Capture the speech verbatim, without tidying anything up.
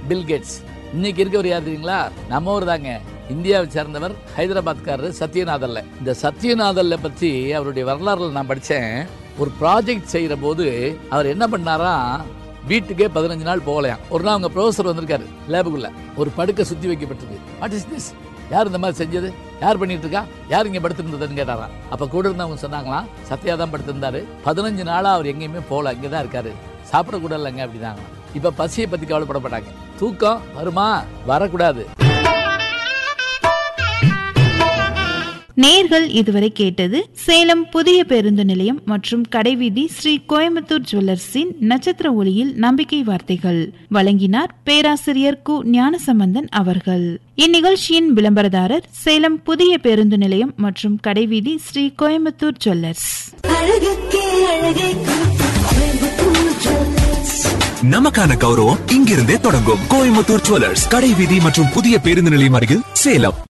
Bill Gates. இன்னைக்கு இருக்கவர் யார் தெரியுங்களா? நம்ம ஊர் தாங்க, இந்தியாவை சேர்ந்தவர், ஹைதராபாத்காரர் சத்யநாதல்ல. இந்த சத்யநாதல்ல பற்றி அவருடைய வரலாறுல நான் படித்தேன். ஒரு ப்ராஜெக்ட் செய்கிற போது அவர் என்ன பண்ணாரா, வீட்டுக்கே பதினஞ்சு நாள் போகலையாம். ஒரு நாள் அவங்க ப்ரொஃபஸர் வந்திருக்காரு லேபுக்குள்ள, ஒரு படுக்கை சுத்தி வைக்கப்பட்டிருக்கு. What is this? யார் இந்த மாதிரி செஞ்சது? யார் பண்ணிட்டு இருக்கா? யார் இங்க படுத்திருந்ததுன்னு கேட்டாராம். அப்ப கூட இருந்தவங்க சொன்னாங்களாம், சத்யா தான் படுத்திருந்தாரு. பதினஞ்சு நாளா அவர் எங்கேயுமே போல, இங்கதான் இருக்காரு, சாப்பிட கூட இல்லைங்க அப்படின்னாங்க. இப்ப பசியை பத்தி கவலைப்படப்பட்டாங்க. தூக்கம் வருமா? வரக்கூடாது. நேர்கள் இதுவரை கேட்டது சேலம் புதிய பேருந்து நிலையம் மற்றும் கடைவீதி ஸ்ரீ கோயம்புத்தூர் ஜுவல்லர்ஸின் நட்சத்திர ஒளியில் நம்பிக்கை வார்த்தைகள். வழங்கினார் பேராசிரியர் கு ஞானசம்பந்தன் அவர்கள். இந்நிகழ்ச்சியின் விளம்பரதாரர் சேலம் புதிய பேருந்து நிலையம் மற்றும் கடைவீதி ஸ்ரீ கோயம்புத்தூர் ஜுவல்லர்ஸ். நமக்கான கௌரவம் இங்கிருந்தே தொடங்கும். கோயம்புத்தூர் ஜுவல்லர்ஸ், கடைவீதி மற்றும் புதிய பேருந்து நிலையம் அருகில், சேலம்.